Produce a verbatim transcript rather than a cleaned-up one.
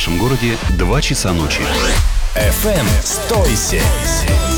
нашем городе два часа ночи. эф эм сто семь.